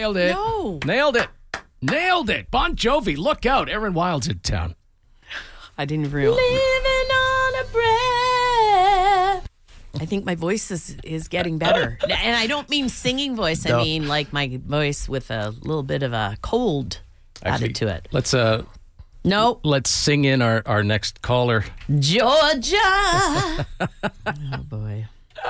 Nailed it. No. Nailed it. Bon Jovi, look out. Aaron Wild's in town. I didn't realize. Living on a prayer. I think my voice is getting better. And I don't mean singing voice. I mean like my voice with a little bit of a cold added to it. Let's Nope. sing in our next caller. Georgia. Oh, boy.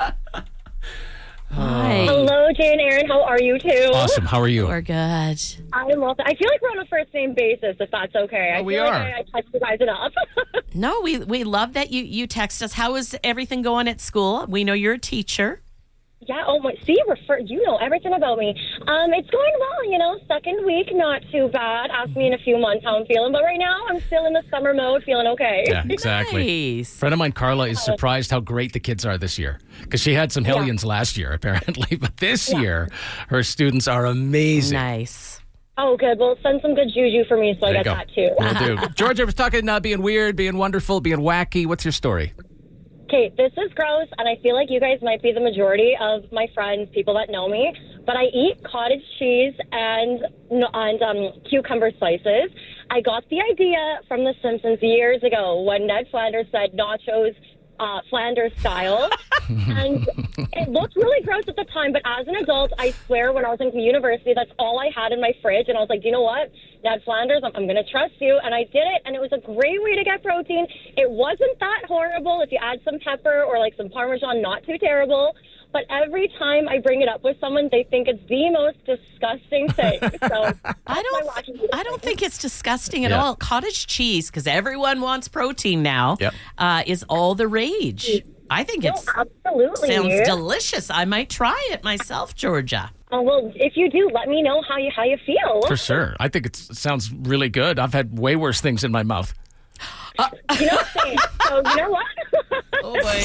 Hi. Hello, Jay and Aaron. How are you two? Awesome. How are you? We're good. I'm also. I feel like we're on a first name basis, if that's okay. We feel are. Like I text you guys enough. No, we love that you text us. How is everything going at school? We know you're a teacher. Yeah. Oh my. See, you know everything about me. It's going well. You know, second week, not too bad. Ask me in a few months how I'm feeling, but right now I'm still in the summer mode, feeling okay. Yeah, exactly. Nice. Friend of mine, Carla, is surprised how great the kids are this year because she had some hellions last year, apparently, but this year her students are amazing. Nice. Oh, good. Well, send some good juju for me so I There you get go. that too. Will do. Georgia was talking being weird, being wonderful, being wacky. What's your story? Okay, this is gross, and I feel like you guys might be the majority of my friends, people that know me, but I eat cottage cheese and cucumber slices. I got the idea from The Simpsons years ago when Ned Flanders said nachos Flanders style, and it looked really gross at the time, but as an adult, I swear when I was in university, that's all I had in my fridge, and I was like, you know what, Ned Flanders, I'm going to trust you, and I did it, and it was a great way to get protein. It wasn't that horrible. If you add some pepper or like some Parmesan, not too terrible. But every time I bring it up with someone, they think it's the most disgusting thing. So I don't think it's disgusting at Yeah. all. Cottage cheese, because everyone wants protein now, Yep. is all the rage. I think it absolutely sounds delicious. I might try it myself, Georgia. Oh, well, if you do, let me know how you feel. For sure. I think it sounds really good. I've had way worse things in my mouth. You know, same. So you know what? Oh, boy.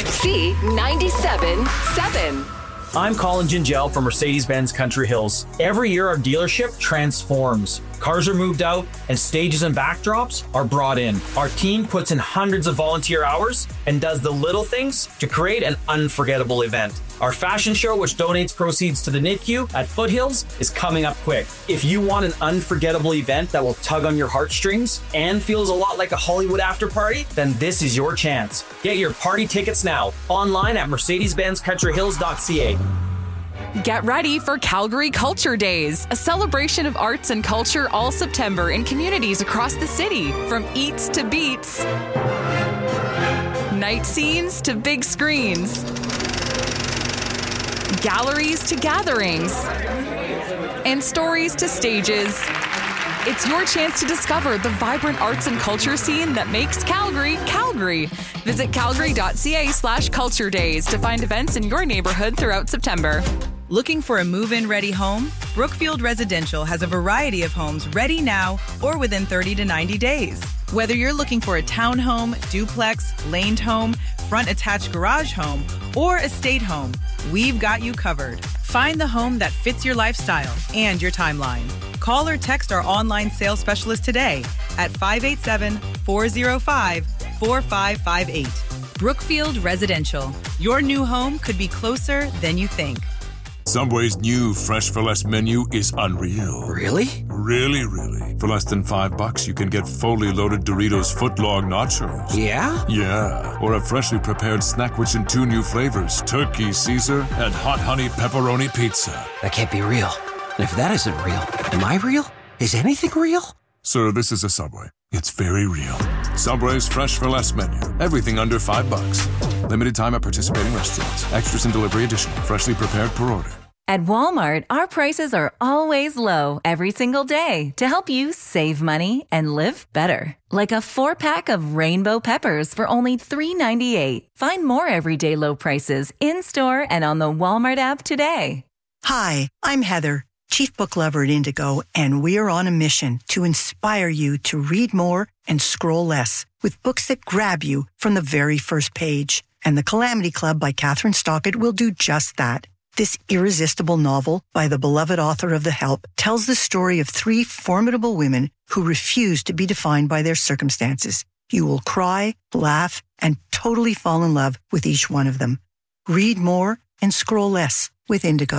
C97.7. I'm Colin Gingell from Mercedes-Benz Country Hills. Every year, our dealership transforms. Cars are moved out, and stages and backdrops are brought in. Our team puts in hundreds of volunteer hours and does the little things to create an unforgettable event. Our fashion show, which donates proceeds to the NICU at Foothills, is coming up quick. If you want an unforgettable event that will tug on your heartstrings and feels a lot like a Hollywood after party, then this is your chance. Get your party tickets now online at mercedes-benzcountryhills.ca. Get ready for Calgary Culture Days, a celebration of arts and culture all September in communities across the city. From eats to beats, night scenes to big screens, galleries to gatherings, and stories to stages. It's your chance to discover the vibrant arts and culture scene that makes Calgary, Calgary. Visit calgary.ca/culture days to find events in your neighborhood throughout September. Looking for a move-in ready home? Brookfield Residential has a variety of homes ready now or within 30 to 90 days. Whether you're looking for a townhome, duplex, laned home, front attached garage home, or estate home, we've got you covered. Find the home that fits your lifestyle and your timeline. Call or text our online sales specialist today at 587-405-4558. Brookfield Residential. Your new home could be closer than you think. Subway's new Fresh for Less menu is unreal. Really? Really, really. For less than $5, you can get fully loaded Doritos footlong nachos. Yeah? Yeah. Or a freshly prepared snack which in 2 new flavors, turkey Caesar and hot honey pepperoni pizza. That can't be real. And if that isn't real, am I real? Is anything real? Sir, this is a Subway. It's very real. Subway's Fresh for Less menu. Everything under $5. Limited time at participating restaurants. Extras and delivery additional. Freshly prepared per order. At Walmart, our prices are always low every single day to help you save money and live better. Like a 4-pack of rainbow peppers for only $3.98. Find more everyday low prices in-store and on the Walmart app today. Hi, I'm Heather, Chief Book Lover at Indigo, and we are on a mission to inspire you to read more and scroll less with books that grab you from the very first page. And The Calamity Club by Catherine Stockett will do just that. This irresistible novel by the beloved author of The Help tells the story of 3 formidable women who refuse to be defined by their circumstances. You will cry, laugh, and totally fall in love with each one of them. Read more and scroll less with Indigo.